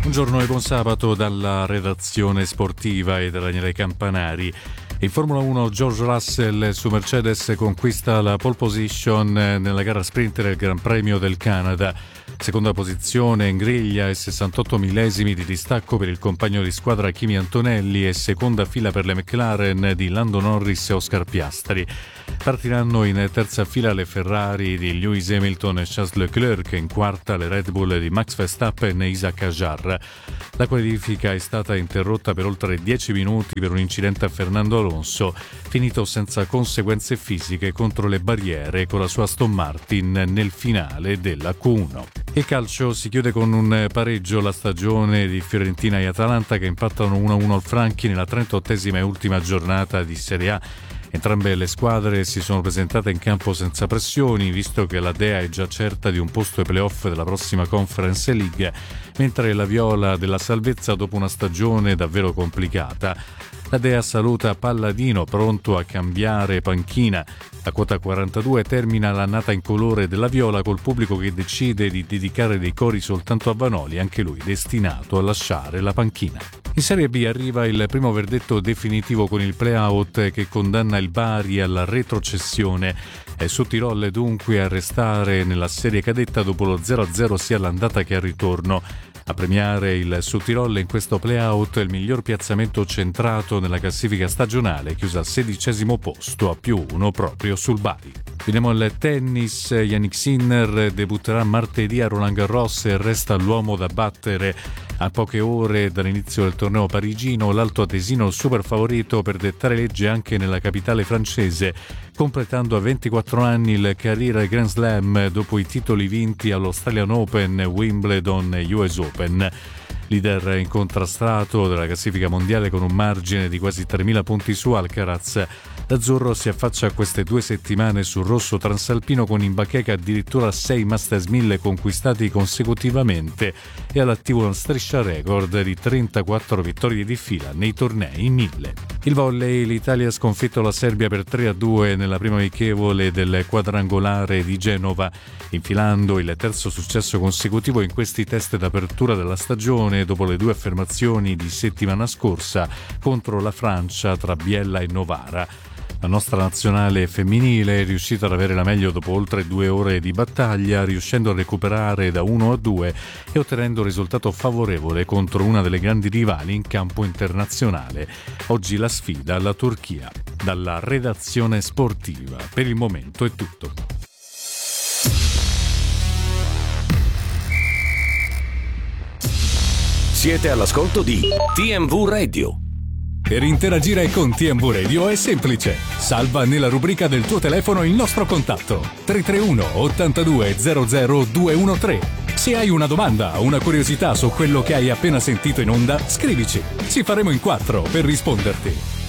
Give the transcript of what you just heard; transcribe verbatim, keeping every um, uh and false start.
Buongiorno e buon sabato dalla redazione sportiva e da Daniele Campanari. In Formula uno George Russell su Mercedes conquista la pole position nella gara sprint del Gran Premio del Canada. Seconda posizione in griglia e sessantotto millesimi di distacco per il compagno di squadra Kimi Antonelli e seconda fila per le McLaren di Lando Norris e Oscar Piastri. Partiranno in terza fila le Ferrari di Lewis Hamilton e Charles Leclerc, in quarta le Red Bull di Max Verstappen e Isaac Hadjar. La qualifica è stata interrotta per oltre dieci minuti per un incidente a Fernando Alonso, finito senza conseguenze fisiche contro le barriere con la sua Aston Martin nel finale della Q uno. Il calcio si chiude con un pareggio la stagione di Fiorentina e Atalanta che impattano uno a uno al Franchi nella trentottesima e ultima giornata di Serie A. Entrambe le squadre si sono presentate in campo senza pressioni, visto che la Dea è già certa di un posto ai playoff della prossima Conference League, mentre la Viola della salvezza dopo una stagione davvero complicata. La Dea saluta Palladino, pronto a cambiare panchina. A quota quarantadue termina l'annata in colore della Viola col pubblico che decide di dedicare dei cori soltanto a Vanoli, anche lui destinato a lasciare la panchina. In Serie B arriva il primo verdetto definitivo con il play-out che condanna il Bari alla retrocessione. È su Tirol dunque a restare nella serie cadetta dopo lo zero a zero sia all'andata che al ritorno. A premiare il Sudtirol in questo play-out il miglior piazzamento centrato nella classifica stagionale, chiusa al sedicesimo posto a più uno proprio sul Bari. Veniamo al tennis. Jannik Sinner debutterà martedì a Roland Garros e resta l'uomo da battere. A poche ore dall'inizio del torneo parigino, l'Alto Atesino il super favorito per dettare legge anche nella capitale francese, completando a ventiquattro anni il Career Grand Slam dopo i titoli vinti all'Australian Open, Wimbledon e U S Open. Leader incontrastato della classifica mondiale con un margine di quasi tremila punti su Alcaraz, l'azzurro si affaccia a queste due settimane sul rosso transalpino con in bacheca addirittura sei Masters mille conquistati consecutivamente e all'attivo una striscia record di trentaquattro vittorie di fila nei tornei mille. Il volley, l'Italia ha sconfitto la Serbia per tre a due nella prima amichevole del quadrangolare di Genova, infilando il terzo successo consecutivo in questi test d'apertura della stagione dopo le due affermazioni di settimana scorsa contro la Francia tra Biella e Novara. La nostra nazionale femminile è riuscita ad avere la meglio dopo oltre due ore di battaglia, riuscendo a recuperare da uno a due e ottenendo un risultato favorevole contro una delle grandi rivali in campo internazionale. Oggi la sfida alla Turchia. Dalla redazione sportiva, per il momento è tutto. Siete all'ascolto di T M V Radio. Per interagire con T M V Radio è semplice. Salva nella rubrica del tuo telefono il nostro contatto tre tre uno ottantadue zero zero due uno tre. Se hai una domanda o una curiosità su quello che hai appena sentito in onda, scrivici. Ci faremo in quattro per risponderti.